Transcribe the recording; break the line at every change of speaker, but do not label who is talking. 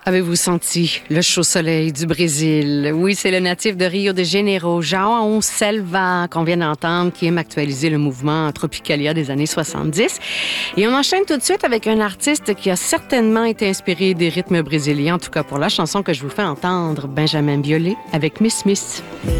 Avez-vous senti le chaud soleil du Brésil? Oui, c'est le natif de Rio de Janeiro, João Selva, qu'on vient d'entendre, qui aime actualiser le mouvement Tropicalia des années 70. Et on enchaîne tout de suite avec un artiste qui a certainement été inspiré des rythmes brésiliens, en tout cas pour la chanson que je vous fais entendre, Benjamin Biolay, avec Miss Miss.